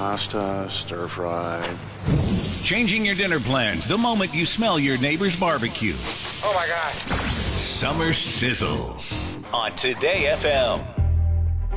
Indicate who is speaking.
Speaker 1: pasta, stir fried.
Speaker 2: Changing your dinner plans the moment you smell your neighbor's barbecue.
Speaker 3: Oh my God.
Speaker 2: Summer Sizzles on Today FM.